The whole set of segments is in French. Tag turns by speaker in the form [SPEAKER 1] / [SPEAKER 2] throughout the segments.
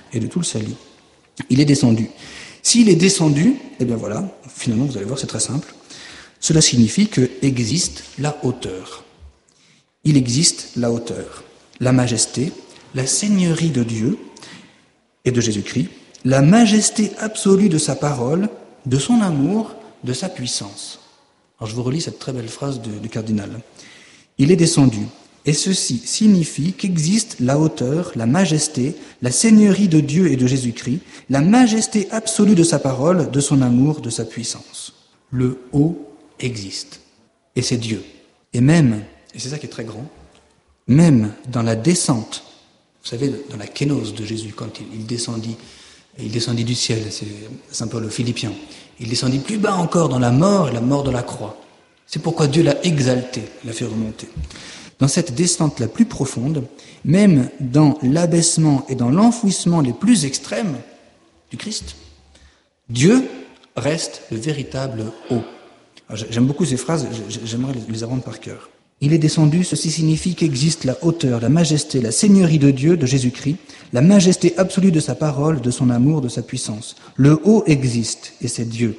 [SPEAKER 1] et de tout le salut. Il est descendu. S'il est descendu, eh bien voilà, finalement vous allez voir, c'est très simple. Cela signifie que existe la hauteur. Il existe la hauteur, la majesté, la seigneurie de Dieu et de Jésus-Christ, la majesté absolue de sa parole, de son amour, de sa puissance. Alors je vous relis cette très belle phrase du cardinal. Il est descendu, et ceci signifie qu'existe la hauteur, la majesté, la seigneurie de Dieu et de Jésus-Christ, la majesté absolue de sa parole, de son amour, de sa puissance. Le haut existe, et c'est Dieu. Et même, et c'est ça qui est très grand, même dans la descente, vous savez, dans la kénose de Jésus, quand il descendit du ciel, c'est Saint Paul aux Philippiens, il descendit plus bas encore dans la mort et la mort de la croix. C'est pourquoi Dieu l'a exalté, l'a fait remonter. Dans cette descente la plus profonde, même dans l'abaissement et dans l'enfouissement les plus extrêmes du Christ, Dieu reste le véritable haut. Alors, j'aime beaucoup ces phrases, j'aimerais les apprendre par cœur. Il est descendu, ceci signifie qu'existe la hauteur, la majesté, la seigneurie de Dieu, de Jésus-Christ, la majesté absolue de sa parole, de son amour, de sa puissance. Le haut existe, et c'est Dieu.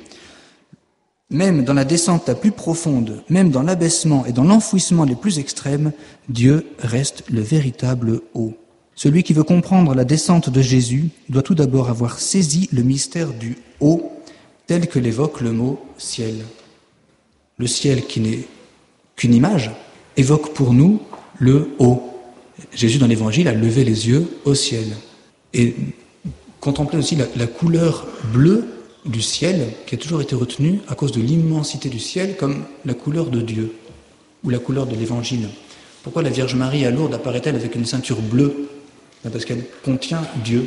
[SPEAKER 1] Même dans la descente la plus profonde, même dans l'abaissement et dans l'enfouissement les plus extrêmes, Dieu reste le véritable haut. Celui qui veut comprendre la descente de Jésus doit tout d'abord avoir saisi le mystère du haut, tel que l'évoque le mot ciel. Le ciel qui n'est qu'une image évoque pour nous le haut. Jésus dans l'Évangile a levé les yeux au ciel et contemplait aussi la couleur bleue du ciel qui a toujours été retenue à cause de l'immensité du ciel comme la couleur de Dieu ou la couleur de l'Évangile. Pourquoi la Vierge Marie à Lourdes apparaît-elle avec une ceinture bleue? Parce qu'elle contient Dieu.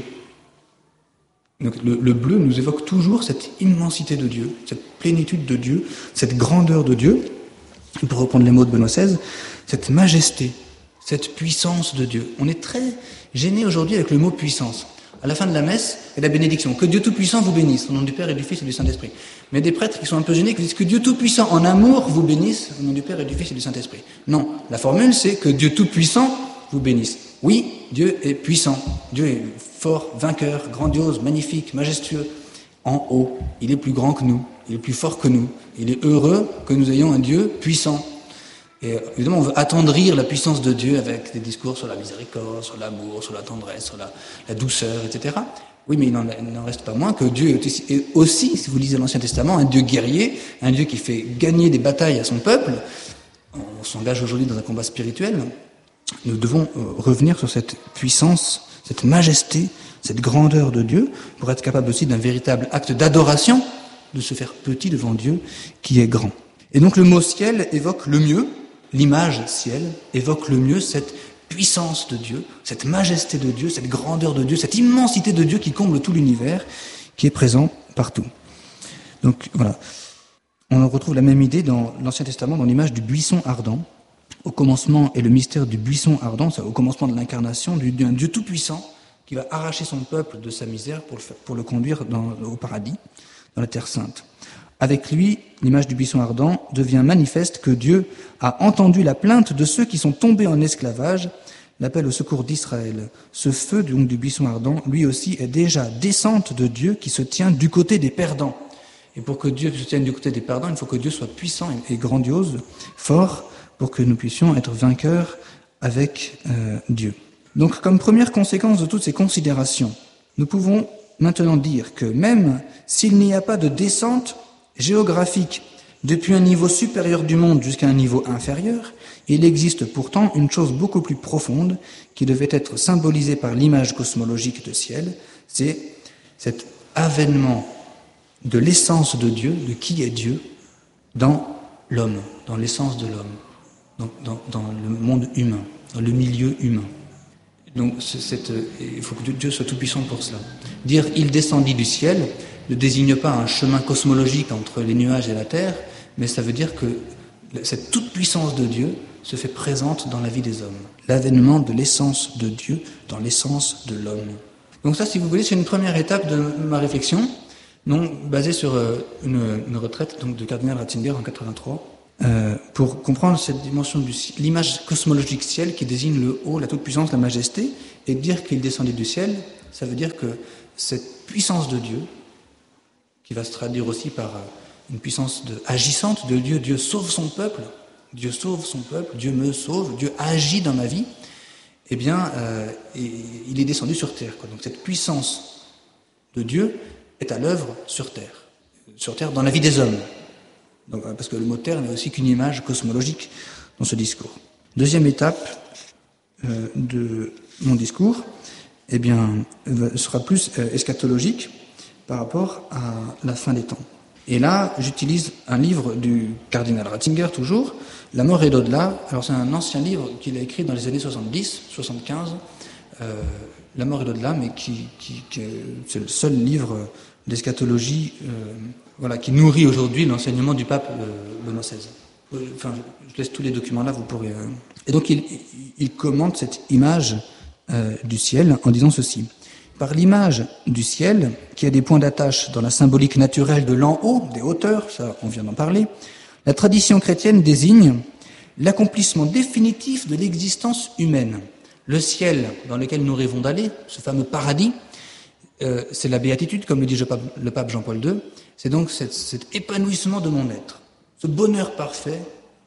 [SPEAKER 1] Donc le bleu nous évoque toujours cette immensité de Dieu, cette plénitude de Dieu, cette grandeur de Dieu, et pour reprendre les mots de Benoît XVI, cette majesté, cette puissance de Dieu. On est très gêné aujourd'hui avec le mot puissance. À la fin de la messe et la bénédiction, que Dieu Tout-Puissant vous bénisse, au nom du Père et du Fils et du Saint-Esprit. Mais des prêtres qui sont un peu gênés, qui disent que Dieu Tout-Puissant en amour vous bénisse, au nom du Père et du Fils et du Saint-Esprit. Non, la formule c'est que Dieu Tout-Puissant vous bénisse. Oui, Dieu est puissant, Dieu est fort, vainqueur, grandiose, magnifique, majestueux, en haut. Il est plus grand que nous, il est plus fort que nous. Il est heureux que nous ayons un Dieu puissant. Et évidemment, on veut attendrir la puissance de Dieu avec des discours sur la miséricorde, sur l'amour, sur la tendresse, sur la douceur, etc. Oui, mais il n'en reste pas moins que Dieu est aussi, si vous lisez l'Ancien Testament, un Dieu guerrier, un Dieu qui fait gagner des batailles à son peuple. On s'engage aujourd'hui dans un combat spirituel. Nous devons revenir sur cette puissance, cette majesté, cette grandeur de Dieu, pour être capable aussi d'un véritable acte d'adoration, de se faire petit devant Dieu qui est grand. Et donc le mot ciel évoque le mieux, l'image ciel évoque le mieux cette puissance de Dieu, cette majesté de Dieu, cette grandeur de Dieu, cette immensité de Dieu qui comble tout l'univers, qui est présent partout. Donc voilà, on retrouve la même idée dans l'Ancien Testament, dans l'image du buisson ardent. Au commencement est le mystère du buisson ardent, c'est au commencement de l'incarnation d'un Dieu tout-puissant qui va arracher son peuple de sa misère pour le conduire au paradis, dans la terre sainte. Avec lui, l'image du buisson ardent devient manifeste que Dieu a entendu la plainte de ceux qui sont tombés en esclavage, l'appel au secours d'Israël. Ce feu donc du buisson ardent, lui aussi, est déjà descente de Dieu qui se tient du côté des perdants. Et pour que Dieu se tienne du côté des perdants, il faut que Dieu soit puissant et grandiose, fort, pour que nous puissions être vainqueurs avec Dieu. Donc, comme première conséquence de toutes ces considérations, nous pouvons maintenant dire que même s'il n'y a pas de descente géographique depuis un niveau supérieur du monde jusqu'à un niveau inférieur, il existe pourtant une chose beaucoup plus profonde qui devait être symbolisée par l'image cosmologique de ciel, c'est cet avènement de l'essence de Dieu, de qui est Dieu, dans l'homme, dans l'essence de l'homme, dans le monde humain, dans le milieu humain. Donc il faut que Dieu soit tout-puissant pour cela. Dire « il descendit du ciel » ne désigne pas un chemin cosmologique entre les nuages et la terre, mais ça veut dire que cette toute-puissance de Dieu se fait présente dans la vie des hommes. L'avènement de l'essence de Dieu dans l'essence de l'homme. Donc ça, si vous voulez, c'est une première étape de ma réflexion, basée sur une retraite donc, de cardinal Ratzinger en 83, pour comprendre cette dimension de l'image cosmologique ciel qui désigne le haut, la toute-puissance, la majesté, et dire qu'il descendit du ciel, ça veut dire que cette puissance de Dieu, qui va se traduire aussi par une puissance agissante de Dieu, Dieu sauve son peuple, Dieu me sauve, Dieu agit dans ma vie, eh bien, il est descendu sur terre, quoi. Donc cette puissance de Dieu est à l'œuvre sur terre dans la vie des hommes. Donc, parce que le mot terre n'est aussi qu'une image cosmologique dans ce discours. Deuxième étape de mon discours, eh bien, sera plus eschatologique par rapport à la fin des temps. Et là, j'utilise un livre du cardinal Ratzinger, toujours, La mort et l'au-delà. Alors, c'est un ancien livre qu'il a écrit dans les années 70, 75, La mort et l'au-delà, mais c'est le seul livre d'eschatologie qui nourrit aujourd'hui l'enseignement du pape Benoît XVI. Enfin, je laisse tous les documents là, vous pourrez... Et donc, il commente cette image du ciel en disant ceci. Par l'image du ciel, qui a des points d'attache dans la symbolique naturelle de l'en haut, des hauteurs, ça on vient d'en parler, la tradition chrétienne désigne l'accomplissement définitif de l'existence humaine. Le ciel dans lequel nous rêvons d'aller, ce fameux paradis, c'est la béatitude, comme le dit le pape Jean-Paul II, c'est donc cet épanouissement de mon être, ce bonheur parfait,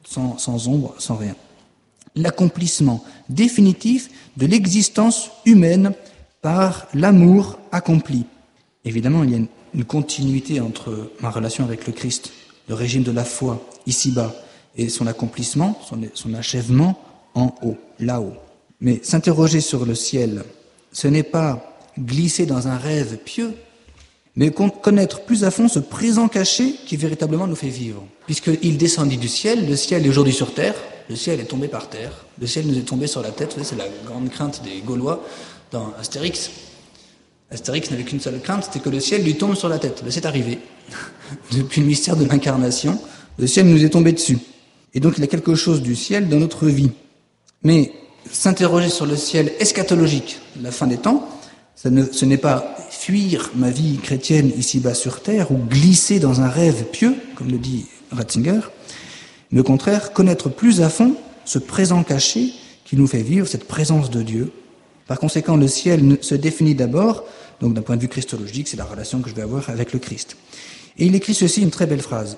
[SPEAKER 1] sans ombre, sans rien. L'accomplissement définitif de l'existence humaine par l'amour accompli. Évidemment, il y a une continuité entre ma relation avec le Christ, le régime de la foi, ici-bas, et son accomplissement, son achèvement en haut, là-haut. Mais s'interroger sur le ciel, ce n'est pas glisser dans un rêve pieux, mais connaître plus à fond ce présent caché qui véritablement nous fait vivre. Puisqu'il descendit du ciel, le ciel est aujourd'hui sur terre, le ciel est tombé par terre, le ciel nous est tombé sur la tête, c'est la grande crainte des Gaulois dans Astérix. Astérix n'avait qu'une seule crainte, c'était que le ciel lui tombe sur la tête. C'est arrivé. Depuis le mystère de l'incarnation, le ciel nous est tombé dessus. Et donc il y a quelque chose du ciel dans notre vie. Mais s'interroger sur le ciel eschatologique, la fin des temps, ce n'est pas fuir ma vie chrétienne ici-bas sur terre ou glisser dans un rêve pieux, comme le dit Ratzinger, mais au contraire, connaître plus à fond ce présent caché qui nous fait vivre cette présence de Dieu. Par conséquent, le ciel se définit d'abord, donc d'un point de vue christologique, c'est la relation que je vais avoir avec le Christ. Et il écrit ceci, une très belle phrase.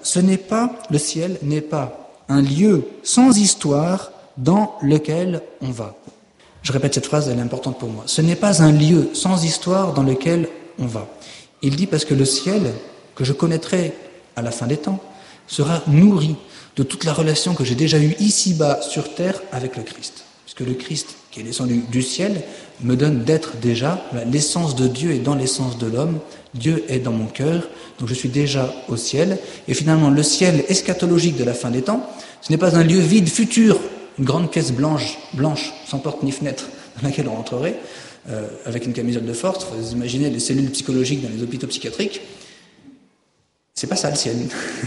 [SPEAKER 1] Le ciel n'est pas un lieu sans histoire dans lequel on va. Je répète cette phrase, elle est importante pour moi. Ce n'est pas un lieu sans histoire dans lequel on va. Il dit parce que le ciel, que je connaîtrai à la fin des temps, sera nourri de toute la relation que j'ai déjà eue ici-bas sur terre avec le Christ. Parce que le Christ, qui est descendu du ciel, me donne d'être déjà, l'essence de Dieu est dans l'essence de l'homme, Dieu est dans mon cœur, donc je suis déjà au ciel. Et finalement, le ciel eschatologique de la fin des temps, ce n'est pas un lieu vide futur, une grande pièce blanche, sans porte ni fenêtre, dans laquelle on rentrerait, avec une camisole de force. Vous imaginez les cellules psychologiques dans les hôpitaux psychiatriques. C'est pas ça le ciel.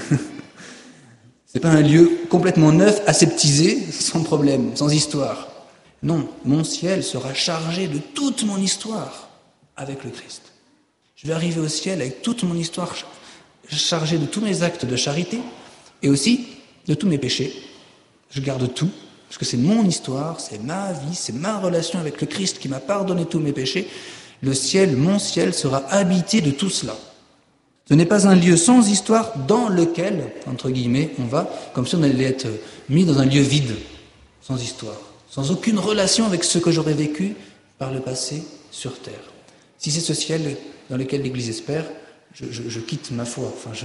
[SPEAKER 1] C'est pas un lieu complètement neuf, aseptisé, sans problème, sans histoire. Non, mon ciel sera chargé de toute mon histoire avec le Christ. Je vais arriver au ciel avec toute mon histoire chargée de tous mes actes de charité et aussi de tous mes péchés. Je garde tout, parce que c'est mon histoire, c'est ma vie, c'est ma relation avec le Christ qui m'a pardonné tous mes péchés. Le ciel, mon ciel, sera habité de tout cela. Ce n'est pas un lieu sans histoire dans lequel, entre guillemets, on va, comme si on allait être mis dans un lieu vide, sans histoire, sans aucune relation avec ce que j'aurais vécu par le passé sur terre. Si c'est ce ciel dans lequel l'Église espère, je quitte ma foi. Enfin,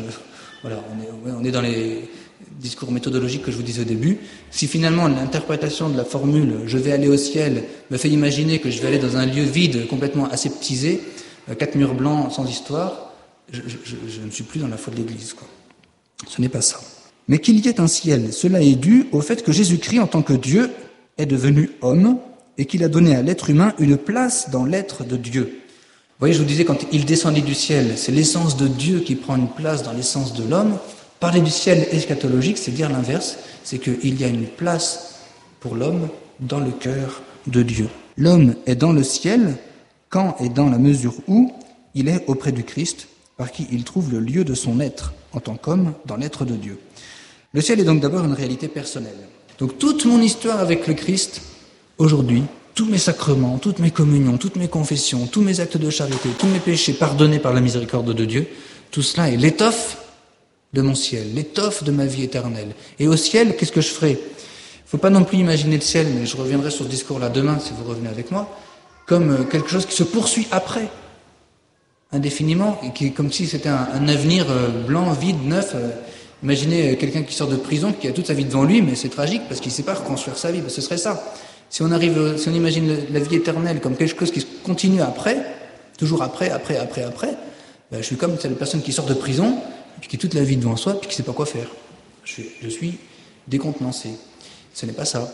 [SPEAKER 1] on est dans les discours méthodologiques que je vous disais au début. Si finalement l'interprétation de la formule « je vais aller au ciel » me fait imaginer que je vais aller dans un lieu vide, complètement aseptisé, 4 murs blancs sans histoire, je ne suis plus dans la foi de l'Église, quoi. Ce n'est pas ça. Mais qu'il y ait un ciel, cela est dû au fait que Jésus-Christ, en tant que Dieu, est devenu homme et qu'il a donné à l'être humain une place dans l'être de Dieu. Vous voyez, je vous disais, quand il descendit du ciel, c'est l'essence de Dieu qui prend une place dans l'essence de l'homme. Parler du ciel eschatologique, c'est dire l'inverse, c'est qu'il y a une place pour l'homme dans le cœur de Dieu. L'homme est dans le ciel quand et dans la mesure où il est auprès du Christ, par qui il trouve le lieu de son être, en tant qu'homme, dans l'être de Dieu. Le ciel est donc d'abord une réalité personnelle. Donc toute mon histoire avec le Christ, aujourd'hui, tous mes sacrements, toutes mes communions, toutes mes confessions, tous mes actes de charité, tous mes péchés pardonnés par la miséricorde de Dieu, tout cela est l'étoffe de mon ciel, l'étoffe de ma vie éternelle. Et au ciel, qu'est-ce que je ferai ? Il ne faut pas non plus imaginer le ciel, mais je reviendrai sur ce discours-là demain, si vous revenez avec moi, comme quelque chose qui se poursuit après, indéfiniment, et qui est comme si c'était un avenir blanc, vide, neuf. Imaginez quelqu'un qui sort de prison, qui a toute sa vie devant lui, mais c'est tragique, parce qu'il ne sait pas reconstruire sa vie, parce que ce serait ça. Si on imagine la vie éternelle comme quelque chose qui continue après, toujours après, ben je suis comme cette personne qui sort de prison, puis qui a toute la vie devant soi, puis qui ne sait pas quoi faire. Je suis décontenancé. Ce n'est pas ça.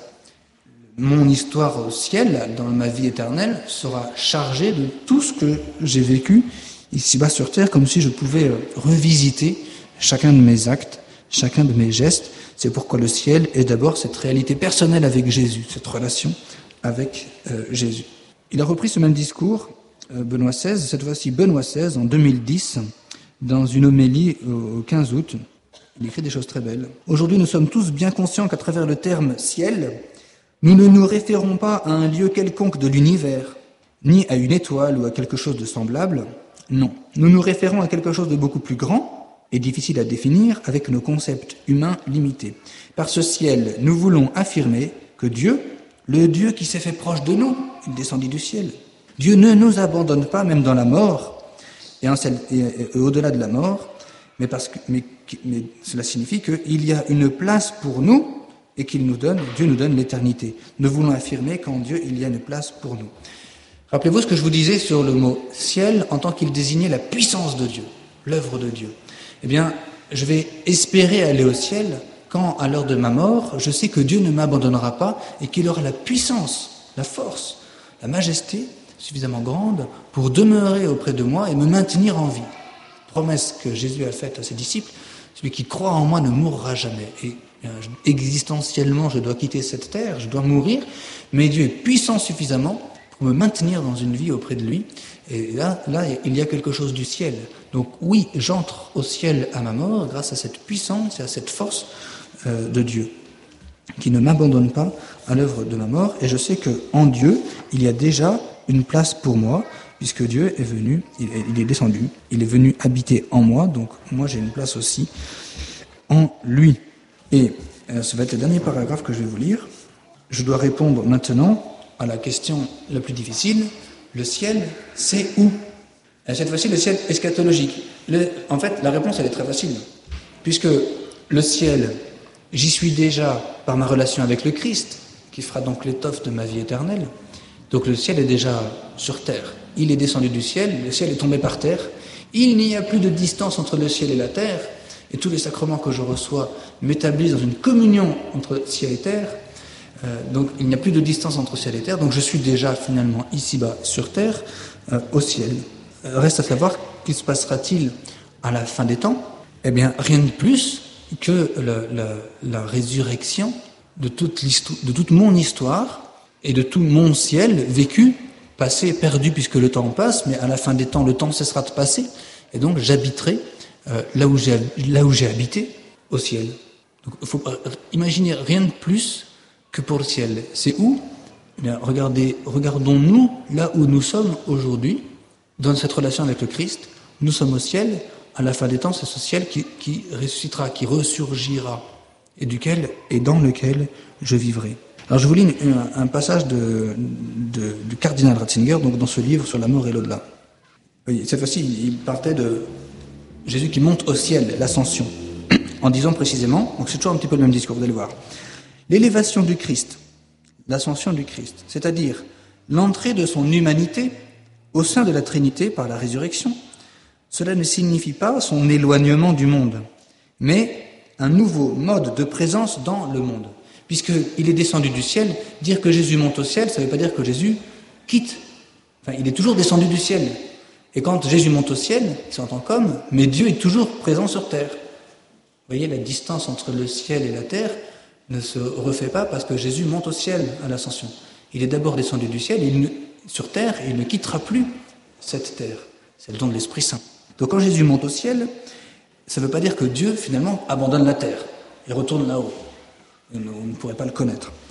[SPEAKER 1] Mon histoire au ciel, dans ma vie éternelle, sera chargée de tout ce que j'ai vécu ici-bas sur terre, comme si je pouvais revisiter chacun de mes actes, chacun de mes gestes. C'est pourquoi le ciel est d'abord cette réalité personnelle avec Jésus, cette relation avec Jésus. Il a repris ce même discours, Benoît XVI, cette fois-ci Benoît XVI, en 2010, dans une homélie au 15 août. Il écrit des choses très belles. Aujourd'hui, nous sommes tous bien conscients qu'à travers le terme « ciel », nous ne nous référons pas à un lieu quelconque de l'univers, ni à une étoile ou à quelque chose de semblable. Non, nous nous référons à quelque chose de beaucoup plus grand et difficile à définir avec nos concepts humains limités. Par ce ciel, nous voulons affirmer que Dieu, le Dieu qui s'est fait proche de nous, il descendit du ciel. Dieu ne nous abandonne pas, même dans la mort, et au-delà de la mort, mais cela signifie qu'il y a une place pour nous et Dieu nous donne l'éternité. Nous voulons affirmer qu'en Dieu, il y a une place pour nous. Rappelez-vous ce que je vous disais sur le mot « ciel » en tant qu'il désignait la puissance de Dieu, l'œuvre de Dieu. Eh bien, je vais espérer aller au ciel quand, à l'heure de ma mort, je sais que Dieu ne m'abandonnera pas et qu'il aura la puissance, la force, la majesté suffisamment grande pour demeurer auprès de moi et me maintenir en vie. Promesse que Jésus a faite à ses disciples, celui qui croit en moi ne mourra jamais. Et existentiellement, je dois quitter cette terre, je dois mourir, mais Dieu est puissant suffisamment pour me maintenir dans une vie auprès de lui. Et là, il y a quelque chose du ciel. Donc oui, j'entre au ciel à ma mort grâce à cette puissance et à cette force de Dieu, qui ne m'abandonne pas à l'œuvre de ma mort. Et je sais qu'en Dieu, il y a déjà une place pour moi, puisque Dieu est venu, il est descendu, il est venu habiter en moi, donc moi j'ai une place aussi en lui. Et ce va être le dernier paragraphe que je vais vous lire. Je dois répondre maintenant à la question la plus difficile. Le ciel, c'est où ? Et cette fois-ci, le ciel eschatologique. En fait, la réponse, elle est très facile. Puisque le ciel, j'y suis déjà par ma relation avec le Christ, qui fera donc l'étoffe de ma vie éternelle. Donc le ciel est déjà sur terre. Il est descendu du ciel, le ciel est tombé par terre. Il n'y a plus de distance entre le ciel et la terre. Et tous les sacrements que je reçois m'établissent dans une communion entre ciel et terre. Donc il n'y a plus de distance entre ciel et terre. Donc je suis déjà finalement ici-bas sur terre, au ciel. Reste à savoir qu'il se passera-t-il à la fin des temps ? Eh bien, rien de plus que la résurrection de toute mon histoire et de tout mon ciel vécu, passé, perdu puisque le temps passe, mais à la fin des temps, le temps cessera de passer. Et donc j'habiterai là où j'ai habité, au ciel. Donc il faut imaginer rien de plus que pour le ciel. C'est où ? Eh bien, regardons-nous là où nous sommes aujourd'hui, dans cette relation avec le Christ. Nous sommes au ciel, à la fin des temps, c'est ce ciel qui ressuscitera, qui ressurgira, et dans lequel je vivrai. Alors je vous lis un passage du cardinal Ratzinger, donc dans ce livre sur la mort et l'au-delà. Oui, cette fois-ci, il partait de Jésus qui monte au ciel, l'ascension, en disant précisément, donc c'est toujours un petit peu le même discours, vous allez voir, l'élévation du Christ, l'ascension du Christ, c'est-à-dire l'entrée de son humanité au sein de la Trinité par la résurrection, cela ne signifie pas son éloignement du monde, mais un nouveau mode de présence dans le monde. Puisqu'il est descendu du ciel, dire que Jésus monte au ciel, ça ne veut pas dire que Jésus quitte. Enfin, il est toujours descendu du ciel. Et quand Jésus monte au ciel, il s'entend comme, mais Dieu est toujours présent sur terre. Vous voyez, la distance entre le ciel et la terre ne se refait pas parce que Jésus monte au ciel à l'ascension. Il est d'abord descendu du ciel, sur terre, et il ne quittera plus cette terre. C'est le don de l'Esprit Saint. Donc quand Jésus monte au ciel, ça ne veut pas dire que Dieu, finalement, abandonne la terre et retourne là-haut. On ne pourrait pas le connaître.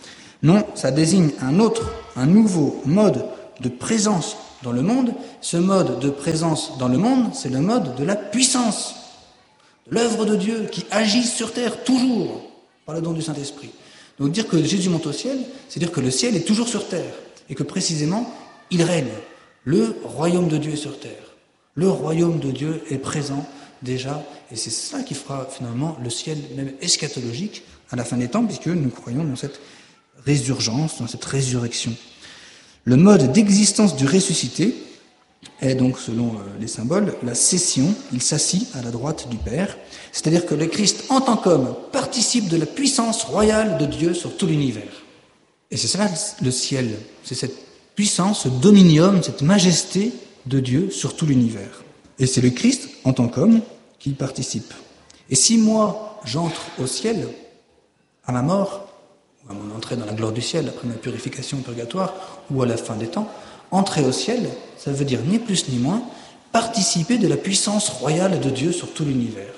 [SPEAKER 1] Non, ça désigne un nouveau mode de présence dans le monde. Ce mode de présence dans le monde, c'est le mode de la puissance, de l'œuvre de Dieu qui agit sur terre toujours par le don du Saint-Esprit. Donc dire que Jésus monte au ciel, c'est dire que le ciel est toujours sur terre et que précisément, il règne. Le royaume de Dieu est sur terre. Le royaume de Dieu est présent déjà, et c'est ça qui fera finalement le ciel même eschatologique à la fin des temps, puisque nous croyons dans cette résurgence, dans cette résurrection. Le mode d'existence du ressuscité est donc, selon les symboles, la session. Il s'assit à la droite du Père, c'est-à-dire que le Christ, en tant qu'homme, participe de la puissance royale de Dieu sur tout l'univers. Et c'est cela le ciel, c'est cette puissance, ce dominium, cette majesté de Dieu sur tout l'univers. Et c'est le Christ, en tant qu'homme, qui y participe. Et si moi, j'entre au ciel, à ma mort, ou à mon entrée dans la gloire du ciel, après ma purification au purgatoire, ou à la fin des temps, entrer au ciel, ça veut dire ni plus ni moins participer de la puissance royale de Dieu sur tout l'univers.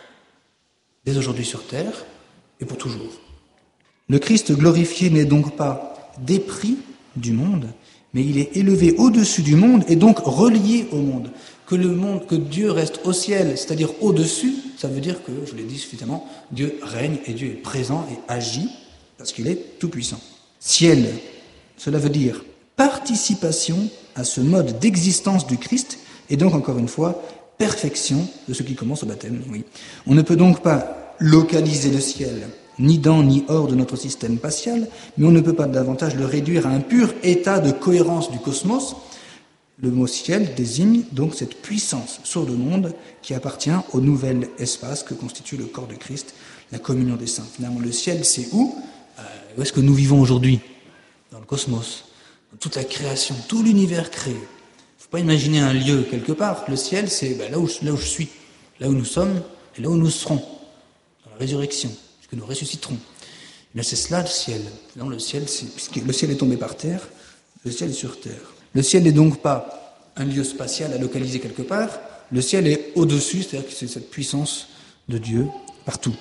[SPEAKER 1] Dès aujourd'hui sur terre, et pour toujours. Le Christ glorifié n'est donc pas dépris du monde, mais il est élevé au-dessus du monde et donc relié au monde. Que Dieu reste au ciel, c'est-à-dire au-dessus, ça veut dire que, je l'ai dit suffisamment, Dieu règne et Dieu est présent et agit parce qu'il est tout-puissant. Ciel, cela veut dire participation à ce mode d'existence du Christ et donc, encore une fois, perfection de ce qui commence au baptême. Oui. On ne peut donc pas localiser le ciel, ni dans ni hors de notre système spatial, mais on ne peut pas davantage le réduire à un pur état de cohérence du cosmos. Le mot ciel désigne donc cette puissance sur le monde qui appartient au nouvel espace que constitue le corps de Christ, la communion des saints. Finalement, le ciel, c'est où ? Où est-ce que nous vivons aujourd'hui ? Dans le cosmos, dans toute la création, tout l'univers créé. Il ne faut pas imaginer un lieu quelque part. Le ciel, c'est là où je suis, là où nous sommes et là où nous serons, dans la résurrection, puisque nous ressusciterons. Mais c'est cela le ciel. Non, le ciel, puisque le ciel est tombé par terre, le ciel est sur terre. Le ciel n'est donc pas un lieu spatial à localiser quelque part. Le ciel est au-dessus, c'est-à-dire que c'est cette puissance de Dieu partout,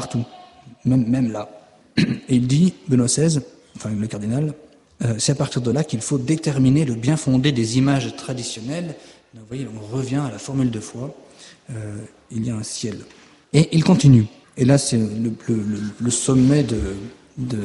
[SPEAKER 1] même là. Et il dit, Benoît XVI, enfin le cardinal, c'est à partir de là qu'il faut déterminer le bien fondé des images traditionnelles. Donc, vous voyez, on revient à la formule de foi. Il y a un ciel. Et il continue. Et là, c'est le sommet de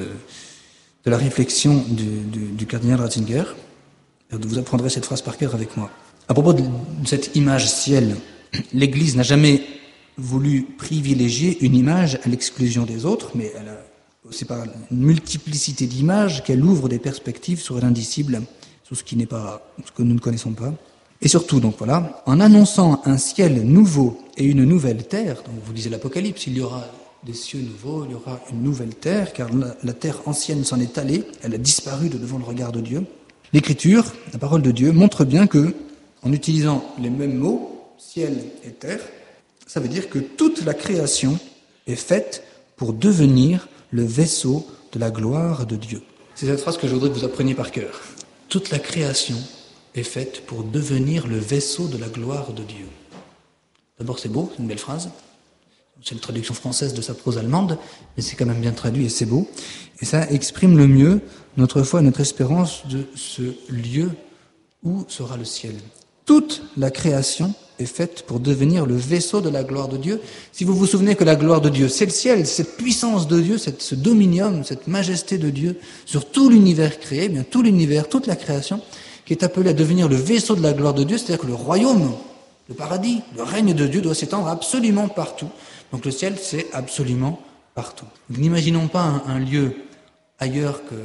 [SPEAKER 1] la réflexion du cardinal Ratzinger. Vous apprendrez cette phrase par cœur avec moi. À propos de cette image ciel, l'Église n'a jamais voulu privilégier une image à l'exclusion des autres, mais c'est par une multiplicité d'images qu'elle ouvre des perspectives sur l'indicible, sur ce qui n'est pas, ce que nous ne connaissons pas. Et surtout, donc voilà, en annonçant un ciel nouveau et une nouvelle terre, donc vous lisez l'Apocalypse, il y aura des cieux nouveaux, il y aura une nouvelle terre, car la terre ancienne s'en est allée, elle a disparu de devant le regard de Dieu. L'Écriture, la parole de Dieu, montre bien que, en utilisant les mêmes mots, ciel et terre, ça veut dire que toute la création est faite pour devenir le vaisseau de la gloire de Dieu. C'est cette phrase que je voudrais que vous appreniez par cœur. Toute la création est faite pour devenir le vaisseau de la gloire de Dieu. D'abord, c'est beau, c'est une belle phrase. C'est une traduction française de sa prose allemande, mais c'est quand même bien traduit et c'est beau. Et ça exprime le mieux notre foi et notre espérance de ce lieu où sera le ciel. Toute la création est faite pour devenir le vaisseau de la gloire de Dieu. Si vous vous souvenez que la gloire de Dieu, c'est le ciel, cette puissance de Dieu, ce dominium, cette majesté de Dieu sur tout l'univers créé, bien tout l'univers, toute la création, qui est appelée à devenir le vaisseau de la gloire de Dieu, c'est-à-dire que le royaume, le paradis, le règne de Dieu doit s'étendre absolument partout. Donc le ciel, c'est absolument partout. Donc, n'imaginons pas un lieu ailleurs que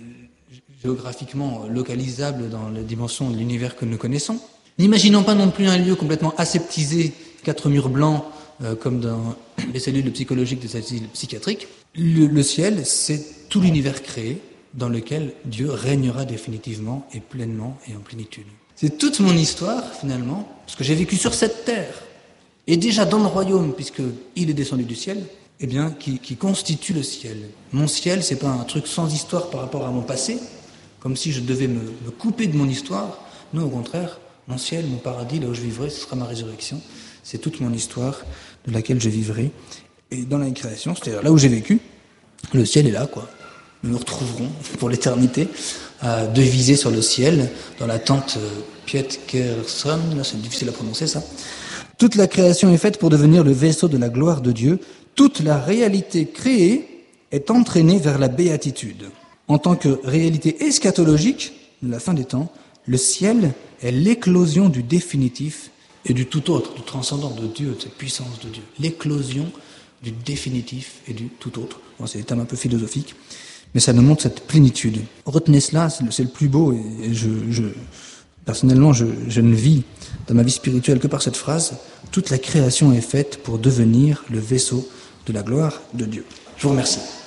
[SPEAKER 1] géographiquement localisable dans les dimensions de l'univers que nous connaissons. N'imaginons pas non plus un lieu complètement aseptisé, 4 murs blancs, comme dans les cellules psychologiques des asiles psychiatriques. Le ciel, c'est tout l'univers créé dans lequel Dieu régnera définitivement et pleinement et en plénitude. C'est toute mon histoire, finalement, parce que j'ai vécu sur cette terre, et déjà dans le royaume, puisqu'il est descendu du ciel, eh bien, qui constitue le ciel. Mon ciel, c'est pas un truc sans histoire par rapport à mon passé, comme si je devais me couper de mon histoire. Non, au contraire, mon ciel, mon paradis, là où je vivrai, ce sera ma résurrection. C'est toute mon histoire de laquelle je vivrai. Et dans la création, c'est-à-dire là où j'ai vécu, le ciel est là, quoi. nous nous retrouverons pour l'éternité, devisés sur le ciel, dans la tente Pietkerson, là c'est difficile à prononcer ça. Toute la création est faite pour devenir le vaisseau de la gloire de Dieu. Toute la réalité créée est entraînée vers la béatitude. En tant que réalité eschatologique de la fin des temps, le ciel est l'éclosion du définitif et du tout autre, du transcendant de Dieu, de cette puissance de Dieu. L'éclosion du définitif et du tout autre. Bon, c'est des termes un peu philosophiques, mais ça nous montre cette plénitude. Retenez cela, c'est le plus beau, et personnellement, je ne vis dans ma vie spirituelle que par cette phrase. Toute la création est faite pour devenir le vaisseau de la gloire de Dieu. Je vous remercie.